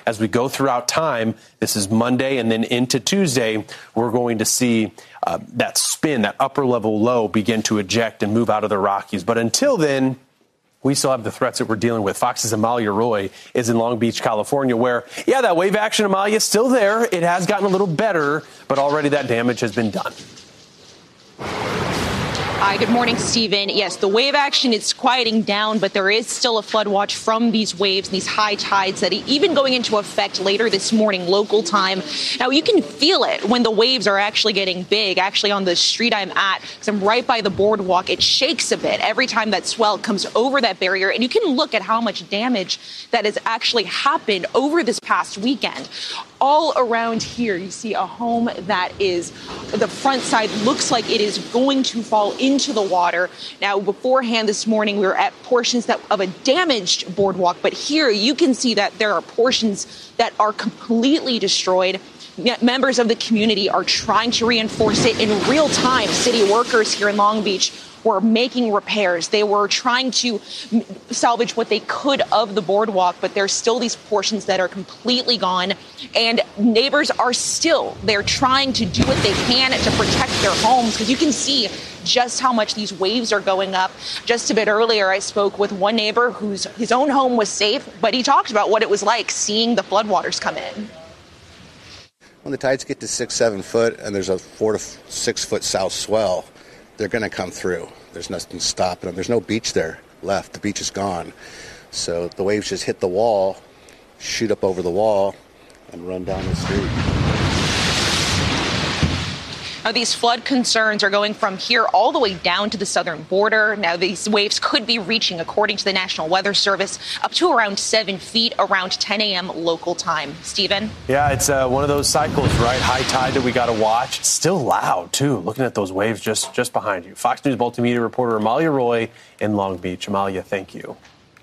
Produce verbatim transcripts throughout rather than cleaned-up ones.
as we go throughout time, this is Monday and then into Tuesday, we're going to see uh, that spin, that upper level low begin to eject and move out of the Rockies. But until then, we still have the threats that we're dealing with. Fox's Amalia Roy is in Long Beach, California, where, yeah, that wave action, Amalia, is still there. It has gotten a little better, but already that damage has been done. Hi, good morning, Stephen. Yes, the wave action is quieting down, but there is still a flood watch from these waves, these high tides that are even going into effect later this morning, local time. Now, you can feel it when the waves are actually getting big. Actually, on the street I'm at, because I'm right by the boardwalk, it shakes a bit every time that swell comes over that barrier. And you can look at how much damage that has actually happened over this past weekend. All around here, you see a home that is, the front side looks like it is going to fall into the water. Now, beforehand this morning, we were at portions that of a damaged boardwalk, but here you can see that there are portions that are completely destroyed. Yet members of the community are trying to reinforce it in real time. City workers here in Long Beach were making repairs. They were trying to salvage what they could of the boardwalk, but there's still these portions that are completely gone. And neighbors are still, they're trying to do what they can to protect their homes, because you can see just how much these waves are going up. Just a bit earlier, I spoke with one neighbor whose his own home was safe, but he talked about what it was like seeing the floodwaters come in. When the tides get to six, seven foot and there's a four to six foot south swell, they're going to come through. There's nothing stopping them. There's no beach there left. The beach is gone. So the waves just hit the wall, shoot up over the wall, and run down the street. Now, these flood concerns are going from here all the way down to the southern border. Now, these waves could be reaching, according to the National Weather Service, up to around seven feet around ten a.m. local time. Stephen? Yeah, it's uh, one of those cycles, right? High tide that we got to watch. It's still loud, too, looking at those waves just, just behind you. Fox News multimedia reporter Amalia Roy in Long Beach. Amalia, thank you.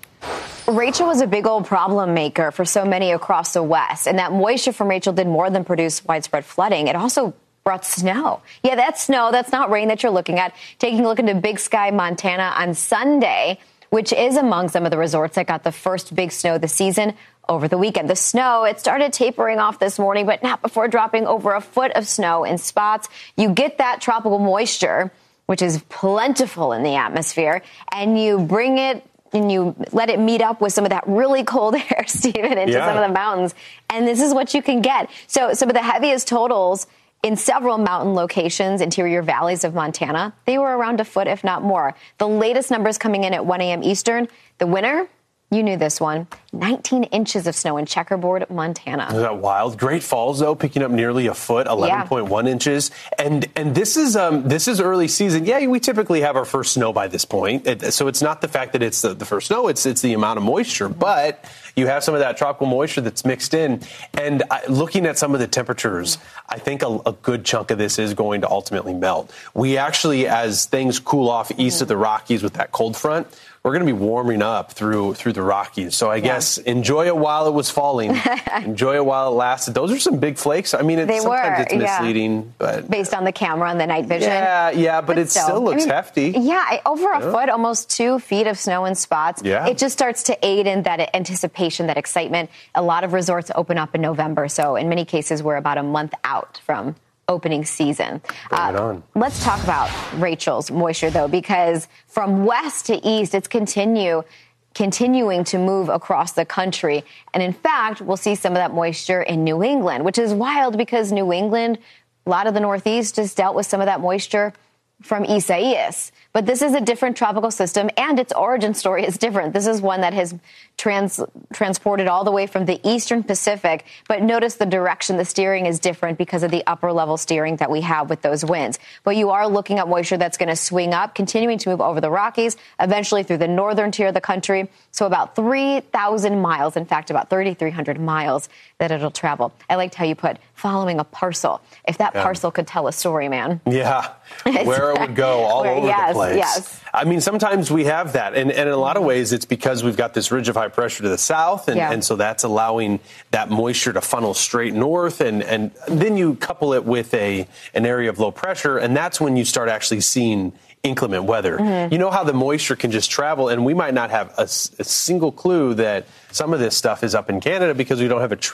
Rachel was a big old problem maker for so many across the West. And that moisture from Rachel did more than produce widespread flooding. It also brought snow. Yeah, that's snow. That's not rain that you're looking at. Taking a look into Big Sky, Montana on Sunday, which is among some of the resorts that got the first big snow this season over the weekend. The snow, it started tapering off this morning, but not before dropping over a foot of snow in spots. You get that tropical moisture, which is plentiful in the atmosphere, and you bring it and you let it meet up with some of that really cold air, Stephen, into yeah. some of the mountains. And this is what you can get. So some of the heaviest totals in several mountain locations, interior valleys of Montana, they were around a foot, if not more. The latest numbers coming in at one a.m. Eastern. The winner, you knew this one, nineteen inches of snow in Checkerboard, Montana. Isn't that wild? Great Falls, though, picking up nearly a foot, eleven point one yeah. inches. And and this is um this is early season. Yeah, we typically have our first snow by this point. It, so it's not the fact that it's the, the first snow, it's it's the amount of moisture. But you have some of that tropical moisture that's mixed in. And I, looking at some of the temperatures, I think a, a good chunk of this is going to ultimately melt. We actually, as things cool off east of the Rockies with that cold front, we're going to be warming up through through the Rockies. So I yeah. guess enjoy it while it was falling. Enjoy it while it lasted. Those are some big flakes. I mean, it's, they sometimes were, it's misleading. Yeah. but Based on the camera and the night vision. Yeah, yeah, but, but it still, still looks I mean, hefty. Yeah, over a yeah. foot, almost two feet of snow in spots. Yeah. It just starts to aid in that anticipation, that excitement. A lot of resorts open up in November. So in many cases, we're about a month out from opening season. Bring it on. Uh, let's talk about Rachel's moisture, though, because from west to east, it's continue continuing to move across the country. And in fact, we'll see some of that moisture in New England, which is wild because New England, a lot of the Northeast just dealt with some of that moisture from Isaias. But this is a different tropical system, and its origin story is different. This is one that has trans- transported all the way from the eastern Pacific. But notice the direction, the steering is different because of the upper level steering that we have with those winds. But you are looking at moisture that's going to swing up, continuing to move over the Rockies, eventually through the northern tier of the country. So about three thousand miles, in fact, about thirty-three hundred miles that it'll travel. I liked how you put following a parcel. If that yeah. parcel could tell a story, man. Yeah, where it would go all where, over yes, the place. Yes. I mean, sometimes we have that. And, and in a lot of ways, it's because we've got this ridge of high pressure to the south. And, yeah. and so that's allowing that moisture to funnel straight north. And, and then you couple it with a an area of low pressure. And that's when you start actually seeing inclement weather. Mm-hmm. You know how the moisture can just travel, and we might not have a, a single clue that some of this stuff is up in Canada because we don't have a tree.